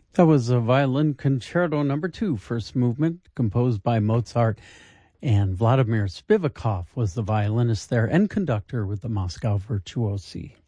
That was a Violin Concerto Number 2, first movement, composed by Mozart, and Vladimir Spivakov was the violinist there and conductor with the Moscow Virtuosi.